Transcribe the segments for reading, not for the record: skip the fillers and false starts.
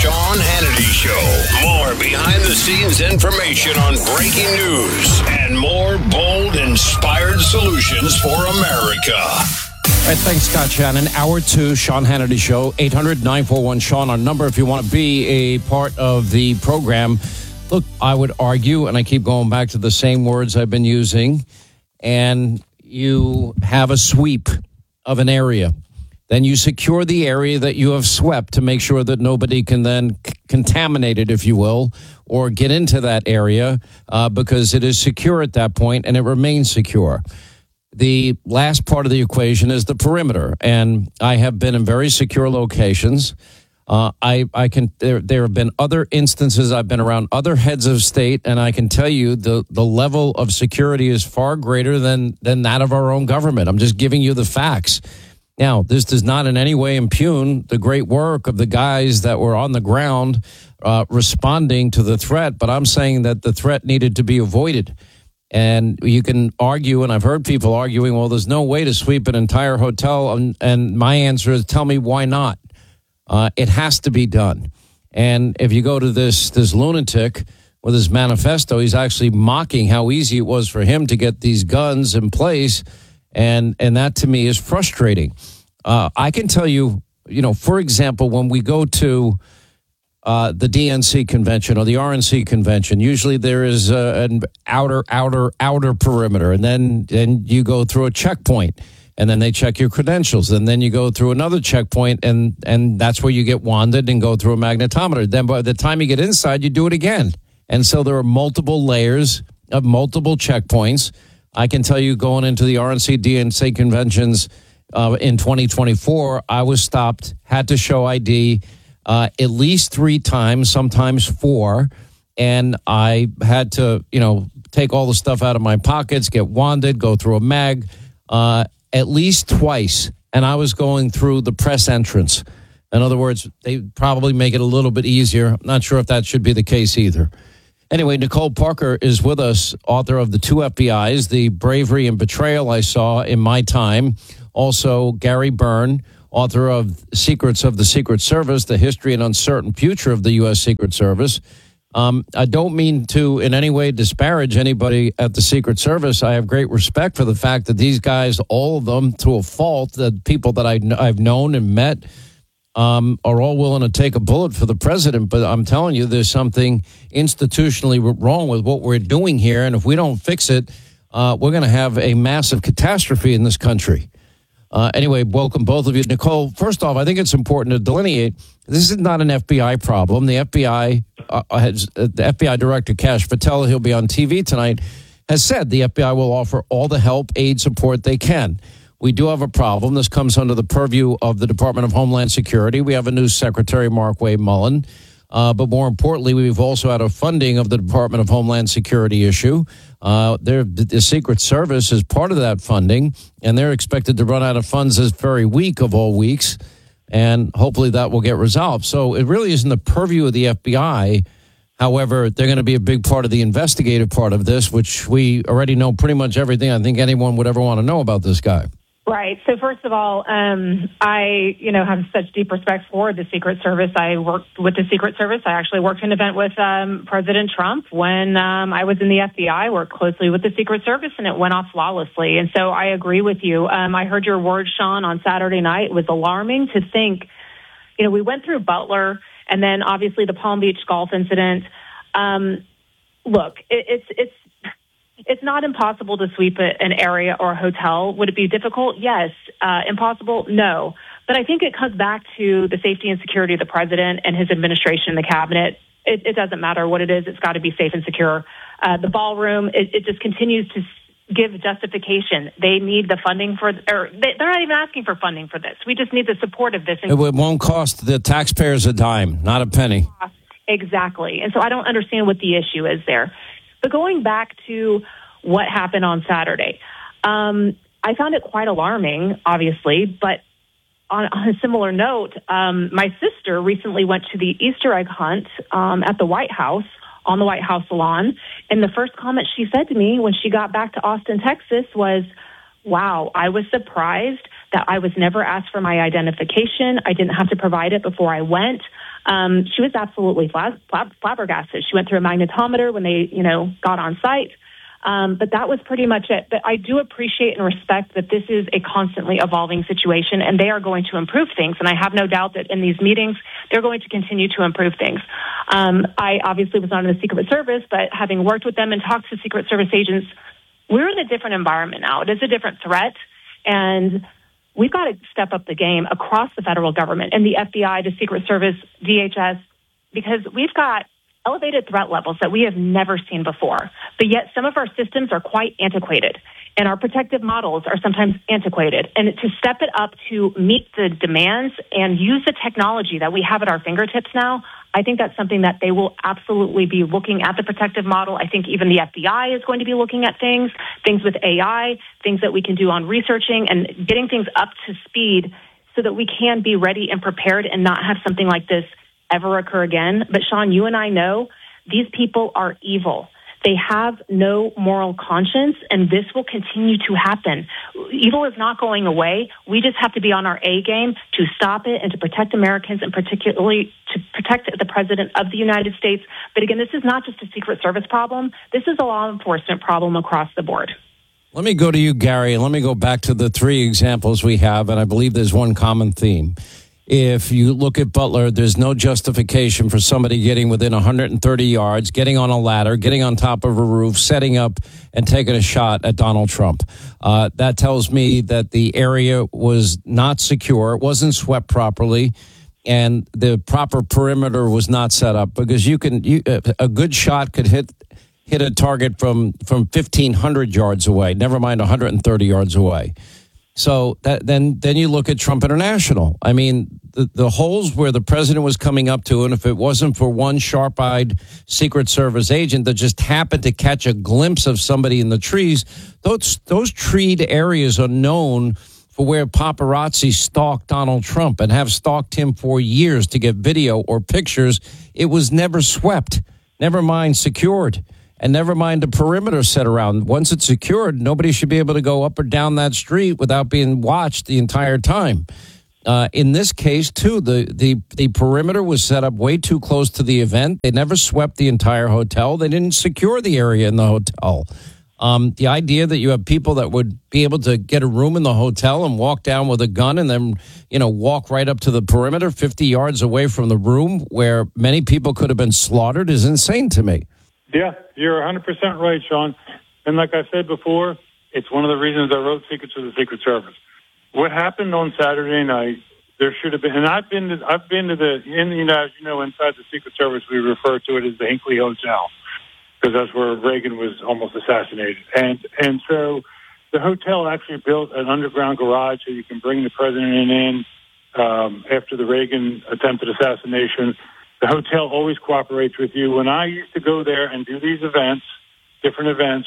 Sean Hannity Show. More behind-the-scenes information on breaking news and more bold, inspired solutions for America. All right, thanks, Scott Shannon. Hour 2, Sean Hannity Show, 800-941-SEAN, our number if you want to be a part of the program. Look, I would argue, and I keep going back to the same words I've been using, and you have a sweep of an area. Then you secure the area that you have swept to make sure that nobody can then contaminate it, if you will, or get into that area because it is secure at that point and it remains secure. The last part of the equation is the perimeter, and I have been in very secure locations. There have been other instances. I've been around other heads of state, and I can tell you the level of security is far greater than that of our own government. I'm just giving you the facts. Now, this does not in any way impugn the great work of the guys that were on the ground responding to the threat, but I'm saying that the threat needed to be avoided. And you can argue, and I've heard people arguing, well, there's no way to sweep an entire hotel, and my answer is, tell me why not? It has to be done. And if you go to this lunatic with his manifesto, he's actually mocking how easy it was for him to get these guns in place. And that to me is frustrating. I can tell you, for example, when we go to the DNC convention or the RNC convention, usually there is an outer perimeter, and then you go through a checkpoint, and then they check your credentials, and then you go through another checkpoint, and that's where you get wanded and go through a magnetometer. Then by the time you get inside, you do it again. And so there are multiple layers of multiple checkpoints. I can tell you going into the RNC, DNC conventions in 2024, I was stopped, had to show ID at least 3 times, sometimes 4. And I had to, take all the stuff out of my pockets, get wanded, go through a mag at least twice. And I was going through the press entrance. In other words, they probably make it a little bit easier. I'm not sure if that should be the case either. Anyway, Nicole Parker is with us, author of The 2 FBIs, The Bravery and Betrayal I Saw in My Time. Also, Gary Byrne, author of Secrets of the Secret Service, The History and Uncertain Future of the U.S. Secret Service. I don't mean to in any way disparage anybody at the Secret Service. I have great respect for the fact that these guys, all of them, to a fault, the people that I've known and met, are all willing to take a bullet for the president. But I'm telling you, there's something institutionally wrong with what we're doing here. And if we don't fix it, we're going to have a massive catastrophe in this country. Anyway, welcome both of you. Nicole, first off, I think it's important to delineate this is not an FBI problem. The FBI the FBI Director Kash Patel, he'll be on TV tonight, has said the FBI will offer all the help, aid, support they can. We do have a problem. This comes under the purview of the Department of Homeland Security. We have a new Secretary, Mark Wade Mullen. But more importantly, we've also had a funding of the Department of Homeland Security issue. The Secret Service is part of that funding, and they're expected to run out of funds this very week of all weeks, and hopefully that will get resolved. So it really isn't the purview of the FBI. However, they're going to be a big part of the investigative part of this, which we already know pretty much everything I think anyone would ever want to know about this guy. Right. So first of all, I, have such deep respect for the Secret Service. I worked with the Secret Service. I actually worked an event with President Trump when I was in the FBI. I worked closely with the Secret Service, and it went off flawlessly. And so I agree with you. I heard your words, Sean, on Saturday night. It was alarming to think, we went through Butler and then obviously the Palm Beach golf incident. Look, it's not impossible to sweep an area or a hotel. Would it be difficult? Yes. Impossible? No. But I think it comes back to the safety and security of the president and his administration and the cabinet. It doesn't matter what it is. It's got to be safe and secure. The ballroom, it just continues to give justification. They need the funding they're not even asking for funding for this. We just need the support of this. It won't cost the taxpayers a dime, not a penny. Exactly. And so I don't understand what the issue is there. But going back to what happened on Saturday, I found it quite alarming, obviously. But on a similar note, my sister recently went to the Easter egg hunt at the White House, on the White House lawn. And the first comment she said to me when she got back to Austin, Texas was, wow, I was surprised that I was never asked for my identification. I didn't have to provide it before I went. She was absolutely flabbergasted. She went through a magnetometer when they, got on site. But that was pretty much it. But I do appreciate and respect that this is a constantly evolving situation, and they are going to improve things. And I have no doubt that in these meetings, they're going to continue to improve things. I obviously was not in the Secret Service, but having worked with them and talked to Secret Service agents, we're in a different environment now. It is a different threat, and we've got to step up the game across the federal government and the FBI, the Secret Service, DHS, because we've got elevated threat levels that we have never seen before. But yet some of our systems are quite antiquated, and our protective models are sometimes antiquated. And to step it up to meet the demands and use the technology that we have at our fingertips now, I think that's something that they will absolutely be looking at the protective model. I think even the FBI is going to be looking at things with AI, things that we can do on researching and getting things up to speed so that we can be ready and prepared and not have something like this ever occur again. But Sean, you and I know these people are evil. They have no moral conscience, and this will continue to happen. Evil is not going away. We just have to be on our A game to stop it and to protect Americans, and particularly to protect the President of the United States. But again, this is not just a Secret Service problem. This is a law enforcement problem across the board. Let me go to you, Gary, and let me go back to the three examples we have, and I believe there's one common theme. If you look at Butler, there's no justification for somebody getting within 130 yards, getting on a ladder, getting on top of a roof, setting up and taking a shot at Donald Trump. That tells me that the area was not secure, it wasn't swept properly, and the proper perimeter was not set up, because a good shot could hit a target from 1,500 yards away, never mind 130 yards away. So then you look at Trump International. I mean, the holes where the president was coming up to, and if it wasn't for one sharp-eyed Secret Service agent that just happened to catch a glimpse of somebody in the trees, those treed areas are known for where paparazzi stalk Donald Trump and have stalked him for years to get video or pictures. It was never swept, never mind secured. And never mind the perimeter set around. Once it's secured, nobody should be able to go up or down that street without being watched the entire time. In this case, too, the perimeter was set up way too close to the event. They never swept the entire hotel. They didn't secure the area in the hotel. The idea that you have people that would be able to get a room in the hotel and walk down with a gun and then, walk right up to the perimeter 50 yards away from the room where many people could have been slaughtered is insane to me. Yeah, you're 100% right, Sean. And like I said before, it's one of the reasons I wrote Secrets of the Secret Service. What happened on Saturday night, there should have been, and I've been to the, inside the Secret Service, we refer to it as the Hinckley Hotel, because that's where Reagan was almost assassinated. And so the hotel actually built an underground garage so you can bring the president in after the Reagan attempted assassination. The hotel always cooperates with you. When I used to go there and do these events, different events,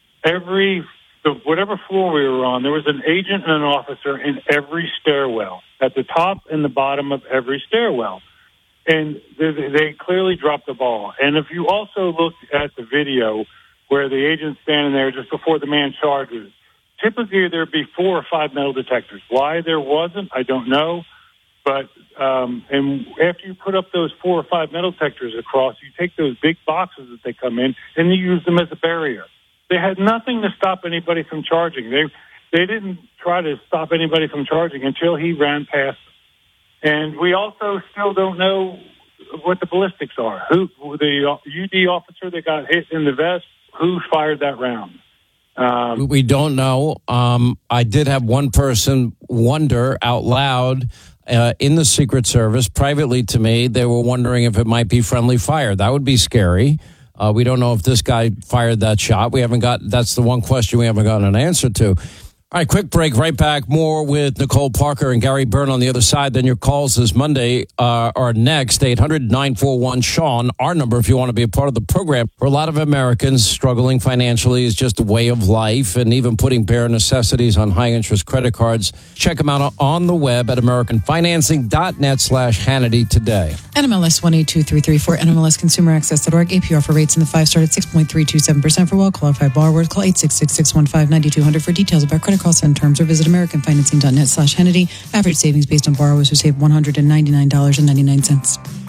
whatever floor we were on, there was an agent and an officer in every stairwell, at the top and the bottom of every stairwell. And they clearly dropped the ball. And if you also look at the video where the agent's standing there just before the man charges, typically there'd be 4 or 5 metal detectors. Why there wasn't, I don't know. But and after you put up those 4 or 5 metal detectors across, you take those big boxes that they come in and you use them as a barrier. They had nothing to stop anybody from charging. They didn't try to stop anybody from charging until he ran past them. And we also still don't know what the ballistics are. Who the UD officer that got hit in the vest? Who fired that round? We don't know. I did have one person wonder out loud. In the Secret Service, privately to me, they were wondering if it might be friendly fire. That would be scary. We don't know if this guy fired that shot. That's the one question we haven't gotten an answer to. All right, quick break. Right back. More with Nicole Parker and Gary Byrne on the other side. Then your calls this Monday are next. 800-941-SEAN, our number if you want to be a part of the program. For a lot of Americans, struggling financially is just a way of life, and even putting bare necessities on high-interest credit cards. Check them out on the web at americanfinancing.net/Hannity today. NMLS 182334, NMLSconsumeraccess.org. APR for rates in the 5 start at 6.327% for well-qualified borrowers. Call 866-615-9200 for details about credit costs and terms, or visit americanfinancing.net/Hannity. Average savings based on borrowers who save $199.99.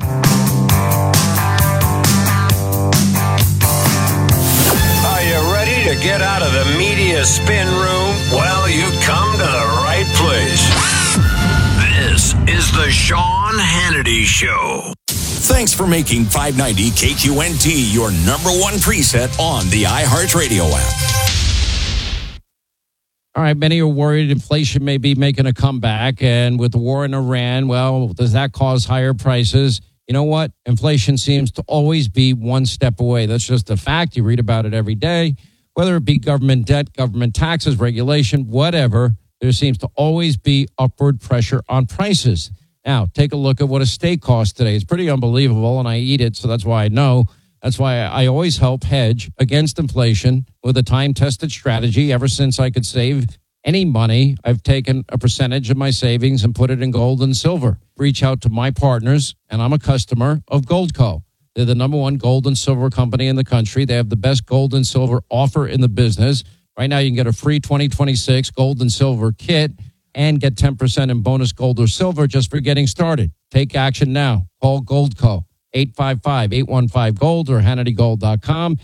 Are you ready to get out of the media spin room? Well, you come to the right place. This is the Sean Hannity Show. Thanks for making 590 KQNT your number one preset on the iHeartRadio app. All right, many are worried inflation may be making a comeback. And with the war in Iran, well, does that cause higher prices? You know what? Inflation seems to always be one step away. That's just a fact. You read about it every day. Whether it be government debt, government taxes, regulation, whatever, there seems to always be upward pressure on prices. Now, take a look at what a steak costs today. It's pretty unbelievable, and I eat it, so that's why I know. That's why I always help hedge against inflation with a time-tested strategy. Ever since I could save any money, I've taken a percentage of my savings and put it in gold and silver. Reach out to my partners, and I'm a customer of Goldco. They're the number one gold and silver company in the country. They have the best gold and silver offer in the business. Right now, you can get a free 2026 gold and silver kit and get 10% in bonus gold or silver just for getting started. Take action now. Call Goldco, 855-815-GOLD or HannityGold.com,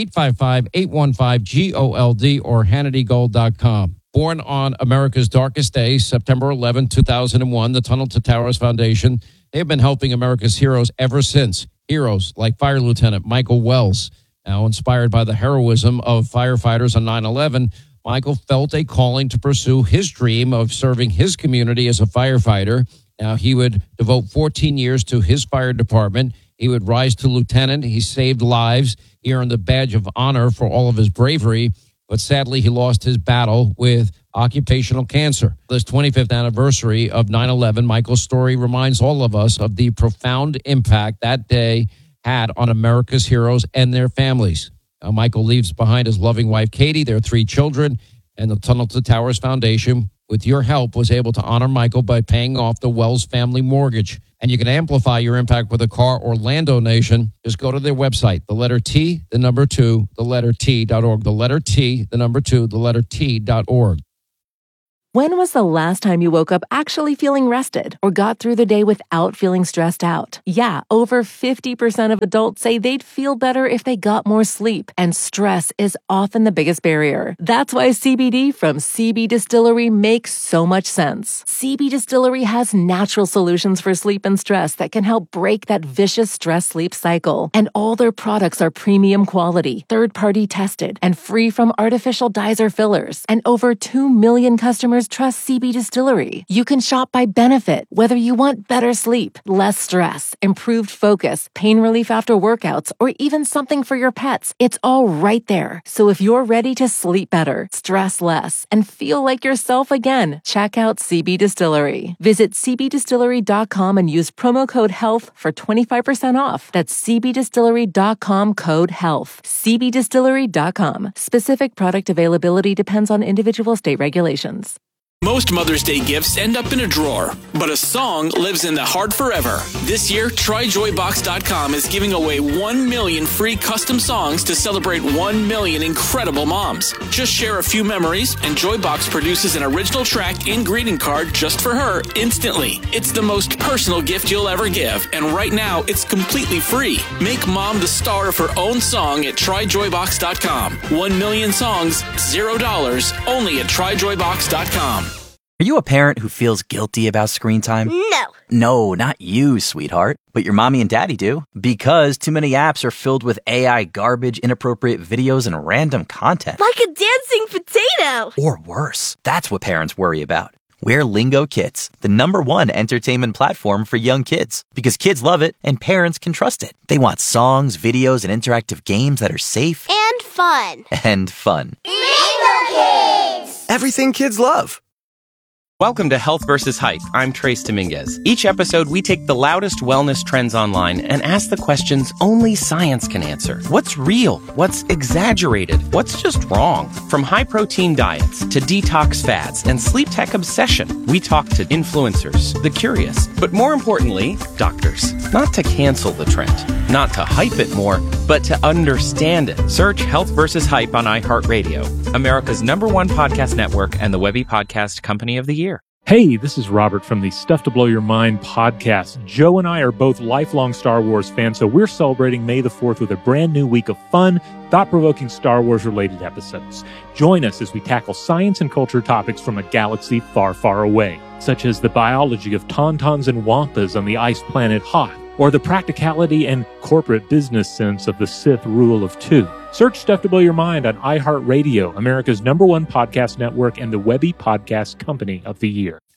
855-815-GOLD or HannityGold.com. Born on America's darkest day, September 11, 2001, the Tunnel to Towers Foundation, they have been helping America's heroes ever since. Heroes like Fire Lieutenant Michael Wells. Now inspired by the heroism of firefighters on 9/11, Michael felt a calling to pursue his dream of serving his community as a firefighter. Now, he would devote 14 years to his fire department. He would rise to lieutenant. He saved lives. He earned the badge of honor for all of his bravery. But sadly, he lost his battle with occupational cancer. This 25th anniversary of 9/11, Michael's story reminds all of us of the profound impact that day had on America's heroes and their families. Michael leaves behind his loving wife, Katie, their 3 children, and the Tunnel to Towers Foundation, with your help, was able to honor Michael by paying off the Wells family mortgage. And you can amplify your impact with a car or land donation. Just go to their website, the letter T, the number 2, the letter T.org, the letter T, the number 2, the letter T.org. When was the last time you woke up actually feeling rested or got through the day without feeling stressed out? Yeah, over 50% of adults say they'd feel better if they got more sleep, and stress is often the biggest barrier. That's why CBD from CB Distillery makes so much sense. CB Distillery has natural solutions for sleep and stress that can help break that vicious stress-sleep cycle. And all their products are premium quality, third-party tested, and free from artificial dyes or fillers. And over 2 million customers trust CB Distillery. You can shop by benefit, whether you want better sleep, less stress, improved focus, pain relief after workouts, or even something for your pets. It's all right there. So if you're ready to sleep better, stress less, and feel like yourself again, check out CB Distillery. Visit cbdistillery.com and use promo code HEALTH for 25% off. That's cbdistillery.com, code HEALTH. cbdistillery.com. Specific product availability depends on individual state regulations. Most Mother's Day gifts end up in a drawer, but a song lives in the heart forever. This year, TryJoyBox.com is giving away 1 million free custom songs to celebrate 1 million incredible moms. Just share a few memories, and Joybox produces an original track and greeting card just for her instantly. It's the most personal gift you'll ever give, and right now, it's completely free. Make mom the star of her own song at TryJoyBox.com. 1 million songs, $0, only at TryJoyBox.com. Are you a parent who feels guilty about screen time? No. No, not you, sweetheart. But your mommy and daddy do. Because too many apps are filled with AI garbage, inappropriate videos, and random content. Like a dancing potato. Or worse. That's what parents worry about. We're Lingo Kids, the #1 entertainment platform for young kids. Because kids love it and parents can trust it. They want songs, videos, and interactive games that are safe. And fun. And fun. Lingo Kids! Everything kids love. Welcome to Health vs. Hype. I'm Trace Dominguez. Each episode, we take the loudest wellness trends online and ask the questions only science can answer. What's real? What's exaggerated? What's just wrong? From high-protein diets to detox fads and sleep tech obsession, we talk to influencers, the curious, but more importantly, doctors. Not to cancel the trend, not to hype it more, but to understand it. Search Health vs. Hype on iHeartRadio, America's #1 podcast network and the Webby Podcast Company of the Year. Hey, this is Robert from the Stuff to Blow Your Mind podcast. Joe and I are both lifelong Star Wars fans, so we're celebrating May the 4th with a brand new week of fun, thought-provoking Star Wars-related episodes. Join us as we tackle science and culture topics from a galaxy far, far away, such as the biology of tauntauns and wampas on the ice planet Hoth, or the practicality and corporate business sense of the Sith Rule of Two. Search Stuff to Blow Your Mind on iHeartRadio, America's #1 podcast network and the Webby Podcast Company of the Year.